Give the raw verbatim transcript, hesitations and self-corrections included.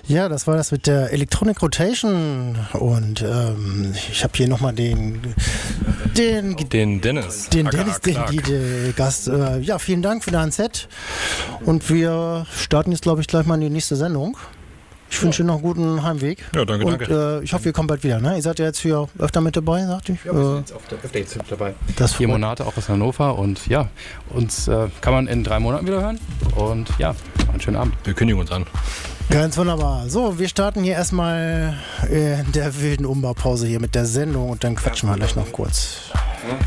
Ja, das war das mit der Electronic Rotation und ähm, ich habe hier nochmal den, den den Dennis, den Dennis, den D J-Gast. Äh, ja, vielen Dank für dein Set und wir starten jetzt, glaube ich, gleich mal in die nächste Sendung. Ich wünsche dir noch einen guten Heimweg. Ja, danke, und, danke. Äh, ich hoffe, ihr kommt bald wieder. Ne? Ihr seid ja jetzt hier öfter mit dabei, sagte ich. Ja, wir sind jetzt öfter, öfter jetzt mit dabei. Das Vier Monate auch aus Hannover und ja, uns äh, kann man in drei Monaten wieder hören und ja, einen schönen Abend. Wir kündigen uns an. Ganz wunderbar. So, wir starten hier erstmal in der wilden Umbaupause hier mit der Sendung und dann quatschen wir gleich noch kurz.